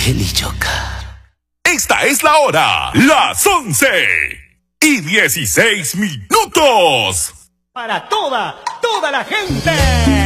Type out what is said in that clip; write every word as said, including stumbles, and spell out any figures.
Helichocar. Esta es la hora, las once y dieciséis minutos. Para toda, toda la gente.